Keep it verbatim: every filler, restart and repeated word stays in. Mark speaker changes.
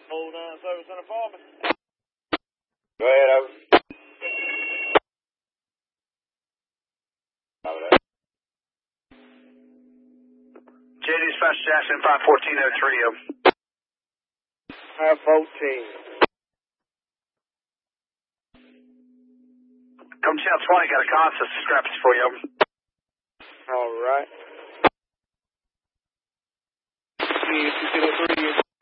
Speaker 1: Full-time service and apartment.
Speaker 2: Go ahead, over.
Speaker 3: J Dispatch Jackson, five fourteen oh three.
Speaker 1: five fourteen.
Speaker 3: Come channel twenty, got a constant discrepancy for you.
Speaker 1: All right. Yeah, two zero three.